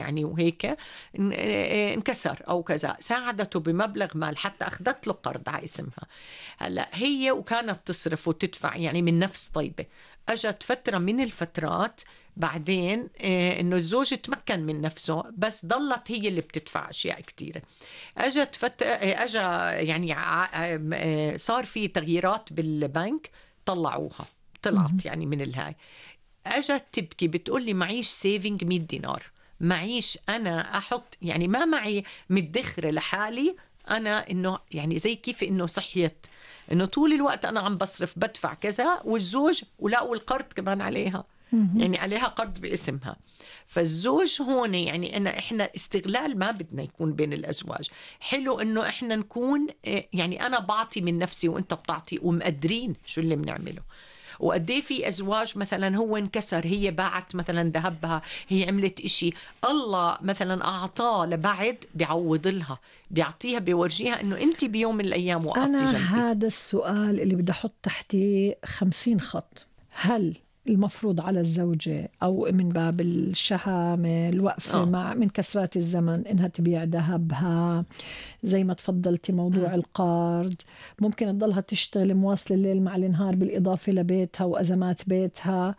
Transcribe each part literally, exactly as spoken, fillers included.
يعني وهيك انكسر أو كذا، ساعدته بمبلغ مال حتى أخذت له قرض على اسمها. هلا هي وكانت تصرف وتدفع يعني من نفس طيبة. أجت فترة من الفترات بعدين إيه إنه الزوج تمكن من نفسه، بس ضلت هي اللي بتدفع أشياء كتيرة. أجت فترة إيه أجا يعني إيه صار في تغييرات بالبنك، طلعوها، طلعت يعني من الهاي. أجت تبكي بتقول لي معيش سيفينج مية دينار، معيش أنا أحط يعني ما معي مدخرة لحالي أنا، إنه يعني زي كيف إنه صحيت إنه طول الوقت أنا عم بصرف بدفع كذا، والزوج ولا والقرض كمان عليها، يعني عليها قرض باسمها. فالزوج هون يعني أنا إحنا استغلال ما بدنا يكون بين الأزواج. حلو إنه إحنا نكون يعني أنا بعطي من نفسي وإنت بتعطي ومقدرين شو اللي بنعمله. وقديه في أزواج مثلا هو انكسر، هي باعت مثلا ذهبها، هي عملت إشي، الله مثلا أعطاه لبعد بيعوض لها، بيعطيها بيورجيها إنه أنت بيوم من الأيام وقفتي أنا جنبي. هذا السؤال اللي بدي أحط تحتيه خمسين خط. هل المفروض على الزوجة أو من باب الشهامة الوقفة آه. مع من كسرات الزمن إنها تبيع ذهبها زي ما تفضلتي موضوع م. القرض، ممكن تضلها تشتغل مواصل الليل مع النهار بالإضافة لبيتها وأزمات بيتها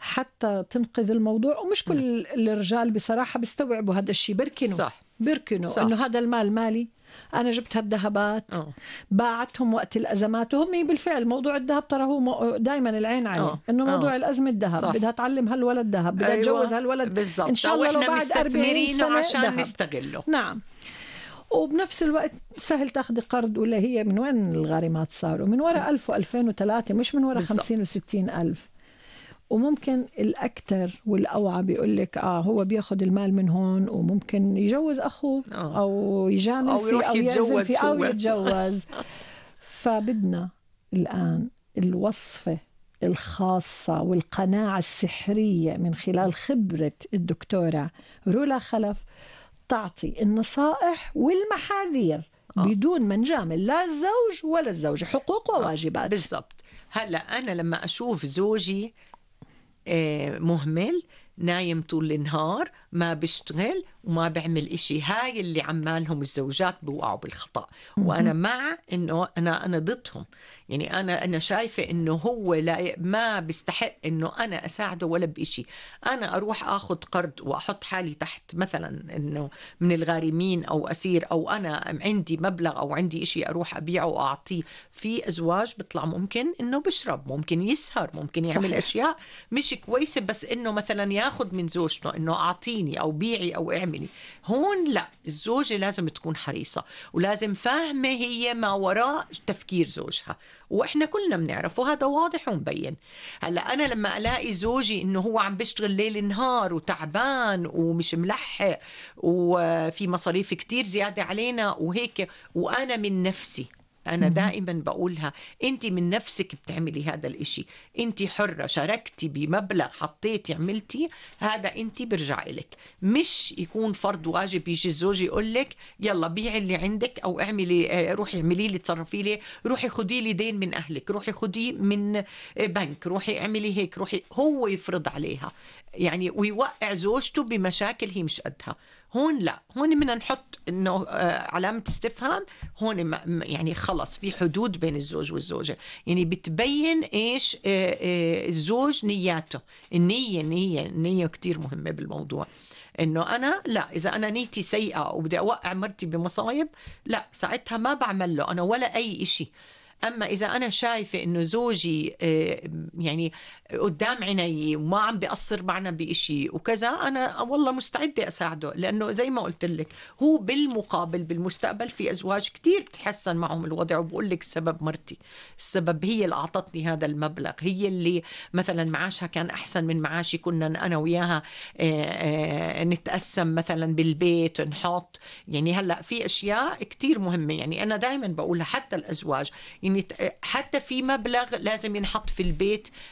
حتى تنقذ الموضوع. ومش كل م. الرجال بصراحة بيستوعبوا هذا الشيء، بركنوا صح. بركنوا إنه هذا المال مالي، أنا جبت هالذهبات أوه. باعتهم وقت الأزمات. وهم بالفعل موضوع الذهب ترى هو دايما العين عليه أوه. إنه موضوع أوه. الأزمة الذهب، بدها تعلم هالولد ذهب، بدها أيوة. تجوز هالولد بالزبط. إن شاء الله لو بعد أربعين سنة عشان دهب. نستغله. نعم. وبنفس الوقت سهل تاخذي قرض، ولا هي من وين الغارمات صاروا؟ من وراء ألف وألفين وثلاثة، مش من وراء خمسين وستين ألف. وممكن الأكثر والأوعى بيقول لك آه هو بياخد المال من هون وممكن يجوز أخوه أوه. أو يجامل أو فيه أو يعزم فيه أو هو. يتجوز. فبدنا الآن الوصفة الخاصة والقناعة السحرية من خلال خبرة الدكتورة رولا خلف تعطي النصائح والمحاذير آه. بدون ما نجامل لا الزوج ولا الزوجة، حقوق وواجبات. آه. بالضبط. هلأ أنا لما أشوف زوجي مهمل نايم طول النهار ما بيشتغل وما بيعمل إشي، هاي اللي عمالهم الزوجات بوقعوا بالخطأ. وأنا مع إنه أنا أنا ضدهم، يعني أنا أنا شايفة إنه هو لا ما بيستحق إنه أنا أساعده ولا بإشي. أنا أروح أخذ قرض وأحط حالي تحت مثلا إنه من الغارمين أو أسير، أو أنا عندي مبلغ أو عندي إشي أروح أبيعه وأعطيه. في أزواج بيطلع ممكن إنه بشرب، ممكن يسهر، ممكن يعمل صحيح. أشياء مش كويسة، بس إنه مثلا ياخد من زوجته إنه أعطيني أو بيعي أو اعملي. هون لا، الزوجة لازم تكون حريصة ولازم فاهمة هي ما وراء تفكير زوجها، وإحنا كلنا بنعرف وهذا واضح ومبين. هلأ أنا لما ألاقي زوجي إنه هو عم بيشتغل ليل نهار وتعبان ومش ملحق وفي مصاريف كتير زيادة علينا وهيك، وأنا من نفسي أنا دائما بقولها أنت من نفسك بتعملي هذا الإشي، أنت حرة، شاركتي بمبلغ، حطيتي، عملتي، هذا أنت برجع إلك. مش يكون فرض واجب يجي الزوج يقول لك يلا بيعي اللي عندك أو اعملي، روحي اعملي لي، تصرفي لي، روحي خدي لي دين من أهلك، روحي خدي من بنك، روحي اعملي هيك، روحي. هو يفرض عليها يعني ويوقع زوجته بمشاكل هي مش قدها. هون لا، هون بدنا نحط إنه علامة استفهام. هون يعني خلص في حدود بين الزوج والزوجة، يعني بتبين إيش الزوج نياته. النية النية النية كتير مهمة بالموضوع. إنه أنا لا، إذا أنا نيتي سيئة وبدي أوقع مرتي بمصايب، لا ساعتها ما بعمل له أنا ولا أي إشي. أما إذا أنا شايفة إنه زوجي يعني قدام عيني وما عم بيقصر معنا بإشي وكذا، أنا والله مستعدة أساعده، لأنه زي ما قلت لك هو بالمقابل بالمستقبل في أزواج كتير بتحسن معهم الوضع وبقول لك السبب مرتي، السبب هي اللي أعطتني هذا المبلغ، هي اللي مثلا معاشها كان أحسن من معاشي، كنا أنا وياها نتقسم مثلا بالبيت نحط. يعني هلأ في أشياء كتير مهمة، يعني أنا دايما بقولها حتى الأزواج، يعني حتى في مبلغ لازم ينحط في البيت، إنه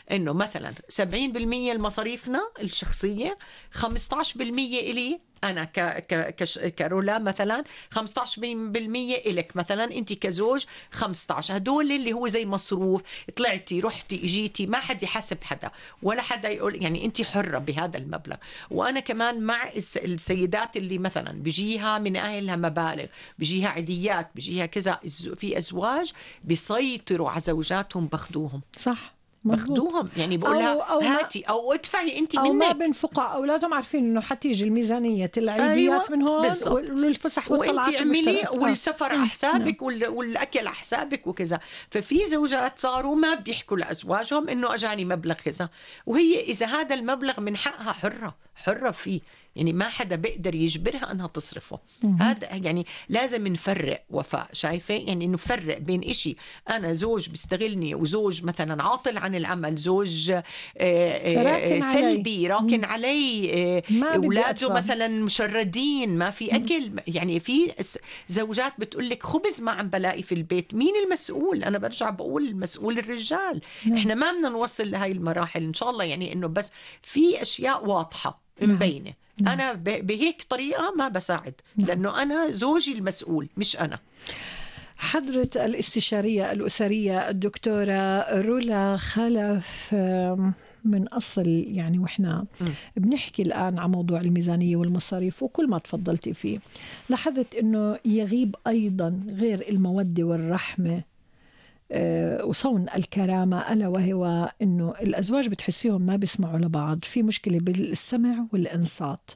مثلا سبعين بالمية المصاريفنا الشخصية، خمسة عشر بالمية إلي أنا ك ك كش كرولا مثلا، خمسة عشر بالمية إلك مثلا أنت كزوج، خمسة عشر هدول اللي هو زي مصروف، طلعتي رحتي اجيتي، ما حد يحاسب حدا ولا حدا يقول، يعني أنت حرة بهذا المبلغ. وأنا كمان مع السيدات اللي مثلا بيجيها من أهلها مبالغ، بيجيها عيديات، بيجيها كذا، في أزواج بيسيطروا على زوجاتهم، بخدوهم صح بخدوهم، يعني بقولها هاتي أو ادفعي أنت منك، أو ما بنفقوا أولادهم عارفين إنه حتيجي الميزانية العيديات أيوة من هون بالزبط. والفسح والطلعات والطلعات اعملي والسفر على حسابك والأكل على حسابك وكذا. ففي زوجات صاروا ما بيحكوا لأزواجهم إنه أجاني مبلغ كذا، وهي إذا هذا المبلغ من حقها حرة حرة فيه، يعني ما حدا بيقدر يجبرها أنها تصرفه. هذا يعني لازم نفرق وفاء، شايفة يعني نفرق بين إشي أنا زوج بيستغلني وزوج مثلا عاطل عن العمل، زوج راكن سلبي علي. راكن علي، أولاده مثلا مشردين، ما في أكل. يعني في زوجات بتقولك خبز ما عم بلاقي في البيت، مين المسؤول؟ أنا برجع بقول المسؤول الرجال. إحنا ما بدنا نوصل لهاي المراحل إن شاء الله، يعني إنه بس في أشياء واضحة مبينة. نعم. أنا بهيك طريقة ما بساعد، نعم. لأنه أنا زوجي المسؤول مش أنا. حضرة الاستشارية الأسرية الدكتورة رولا خلف، من أصل يعني وإحنا م. بنحكي الآن عن موضوع الميزانية والمصاريف وكل ما تفضلتي فيه، لاحظت أنه يغيب أيضا غير المودة والرحمة وصون الكرامة، ألا وهو أنه الأزواج بتحسيهم ما بيسمعوا لبعض، في مشكلة بالسمع والإنصات.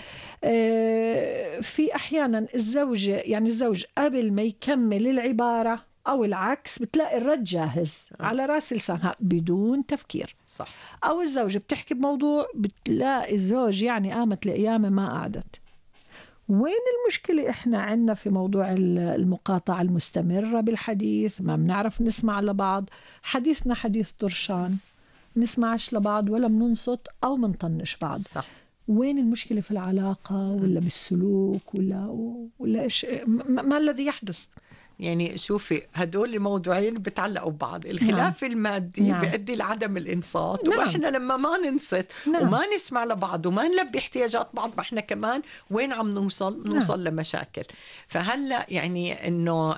في أحيانا الزوجة يعني الزوج قبل ما يكمل العبارة أو العكس بتلاقي الرد جاهز أه. على رأس لسانها بدون تفكير. صح. أو الزوجة بتحكي بموضوع بتلاقي الزوج يعني قامت لقيامة ما قعدت. وين المشكلة إحنا عنا في موضوع المقاطعة المستمرة بالحديث؟ ما بنعرف نسمع لبعض، حديثنا حديث طرشان، نسمعش لبعض ولا مننصت أو منطنش بعض. صح. وين المشكلة في العلاقة ولا بالسلوك ولا ولا إيش ما الذي يحدث؟ يعني شوفي هدول الموضوعين بتعلقوا ببعض. الخلاف نعم. المادي نعم. بيؤدي لعدم الإنصات نعم. وإحنا لما ما ننصت نعم. وما نسمع لبعض وما نلبي احتياجات بعض، ما إحنا كمان وين عم نوصل نوصل نعم. لمشاكل. فهلأ يعني إنه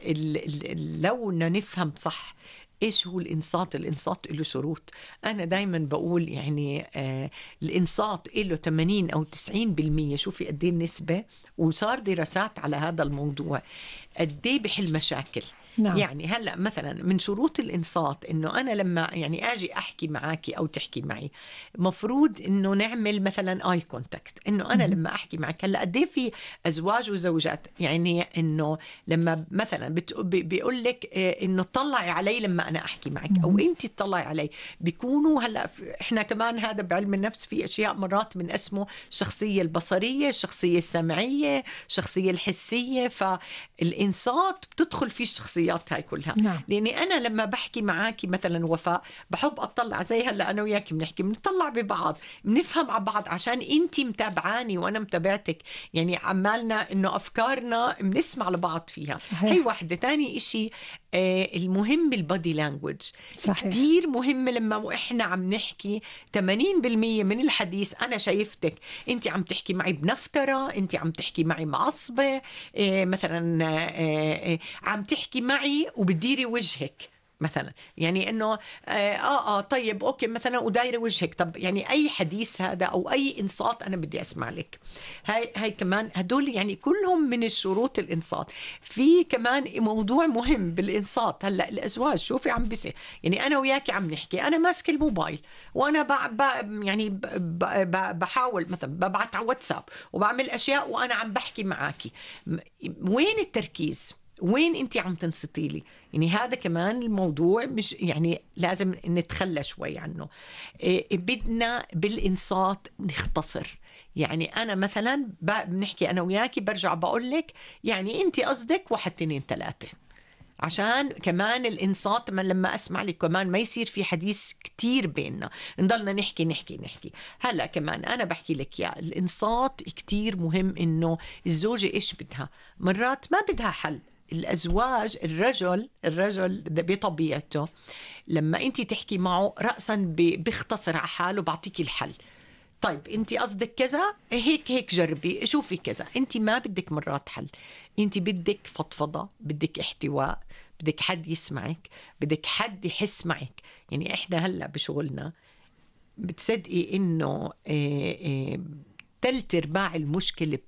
لو نفهم صح إيش هو الإنصات. الإنصات له شروط. أنا دايما بقول يعني آه الإنصات له ثمانين أو تسعين بالمية. شوفي قد ايه النسبة، وصار دراسات على هذا الموضوع قد ايه بحل مشاكل. نعم. يعني هلأ مثلا من شروط الإنصات إنه أنا لما يعني أجي أحكي معاكي أو تحكي معي، مفروض إنه نعمل مثلا آي كونتاكت. إنه أنا لما أحكي معك هلأ قد ايه في أزواج وزوجات يعني إنه لما مثلا بيقول لك إنه طلعي علي لما أنا أحكي معك أو أنت تطلعي علي، بيكونوا هلأ إحنا كمان هذا بعلم النفس في أشياء مرات من اسمه الشخصية البصرية، الشخصية السمعية، الشخصية الحسية. فالإنصات بتدخل في الشخصية هاي كلها. نعم. لأني أنا لما بحكي معاكي مثلا وفاء بحب أطلع زي هلأ أنا وياكي بنحكي بنطلع ببعض، بنفهم على بعض عشان أنتي متابعاني وأنا متابعتك، يعني عمالنا إنه أفكارنا بنسمع لبعض فيها. صحيح. هي واحدة. تاني إشي آه المهم البودي لانجويج. كتير مهم لما إحنا عم نحكي ثمانين بالمية من الحديث أنا شايفتك أنتي عم تحكي معي بنفترة، أنتي عم تحكي معي معصبة، آه مثلا آه آه عم تحكي معي وبديري وجهك مثلا، يعني انه آه اه طيب اوكي مثلا ودايره وجهك. طب يعني اي حديث هذا او اي انصات انا بدي اسمع لك. هاي هاي كمان هدول يعني كلهم من الشروط الانصات. في كمان موضوع مهم بالانصات. هلا الازواج شوفي عم بيصير يعني انا وياكي عم نحكي، انا ماسك الموبايل وانا ب... ب... يعني ب... ب... بحاول مثلا ببعت على واتساب وبعمل اشياء وانا عم بحكي معاكي. وين التركيز؟ وين انت عم تنصتي لي؟ يعني هذا كمان الموضوع مش يعني لازم نتخلى شوي عنه. إيه بدنا بالإنصات نختصر. يعني أنا مثلا بنحكي أنا وياكي برجع بقول لك يعني أنت قصدك واحد اثنين ثلاثة، عشان كمان الإنصات من لما أسمع لك كمان ما يصير في حديث كتير بيننا، نضلنا نحكي نحكي نحكي. هلا كمان أنا بحكي لك يا الإنصات كتير مهم. إنه الزوجة إيش بدها؟ مرات ما بدها حل، الأزواج الرجل الرجل بطبيعته لما أنت تحكي معه رأسا بيختصر على حاله بعطيك الحل. طيب أنت قصدك كذا، هيك هيك جربي شوفي كذا. أنت ما بدك مرات حل، أنت بدك فضفضة، بدك احتواء، بدك حد يسمعك، بدك حد يحس معك. يعني إحنا هلأ بشغلنا بتصدقي إنه تلت ارباع المشكلة